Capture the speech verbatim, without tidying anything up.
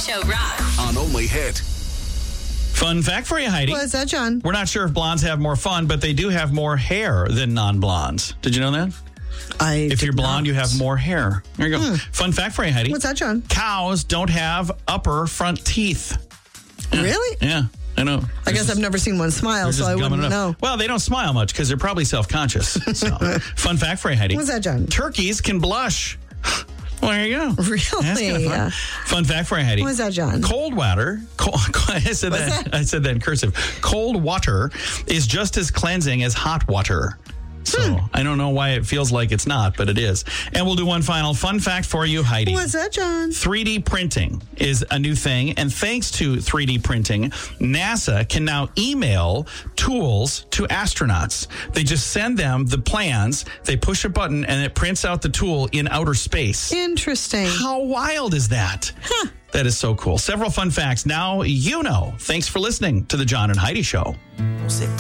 Show rocks. On Only Hit. Fun fact for you, Heidi. What is that, John? We're not sure if blondes have more fun, but they do have more hair than non-blondes. Did you know that? I If did you're blonde, not. you have more hair. There you go. Hmm. Fun fact for you, Heidi. What's that, John? Cows don't have upper front teeth. Yeah. Really? Yeah, I know. I guess I've never seen one smile, They're so just I gumming wouldn't it up. know. Well, they don't smile much because they're probably self-conscious. So, fun fact for you, Heidi. What's that, John? Turkeys can blush. Well, there you go. Really? That's kind of fun. Fun fact for you, Heidi. What's that, John? Cold water. Cold, I said What's that, that? I said that in cursive. Cold water is just as cleansing as hot water. So Hmm. I don't know why it feels like it's not, but it is. And we'll do one final fun fact for you, Heidi. What's that, John? three D printing is a new thing, and thanks to three D printing, NASA can now email tools to astronauts. They just send them the plans, they push a button, and it prints out the tool in outer space. Interesting. How wild is that? Huh. That is so cool. Several fun facts. Now you know. Thanks for listening to the John and Heidi Show.